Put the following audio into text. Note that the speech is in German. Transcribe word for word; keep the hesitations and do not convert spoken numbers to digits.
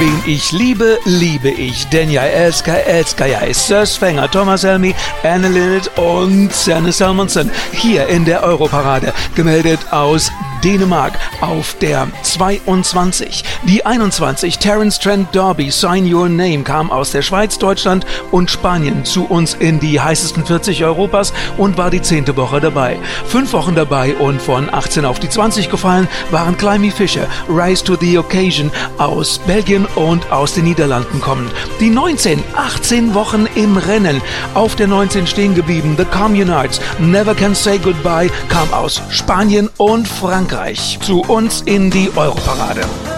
Wen ich liebe, liebe ich. Denja Elska, Elskaya, Sir Swenger, Thomas Helmy, Anne Linnet und Sanne Salmonsen hier in der Europarade. Gemeldet aus Dänemark auf der zweiundzwanzig. Die einundzwanzig, Terence Trent D'Arby, Sign Your Name, kam aus der Schweiz, Deutschland und Spanien zu uns in die heißesten vierzig Europas und war die zehnte Woche dabei. Fünf Wochen dabei und von achtzehn auf die zwanzig gefallen waren Climby Fisher, Rise to the Occasion aus Belgien und aus den Niederlanden kommend. Die neunzehn, achtzehn Wochen im Rennen. Auf der neunzehn stehen geblieben The Communards, Never Can Say Goodbye, kam aus Spanien und Frankreich zu uns in die Europarade.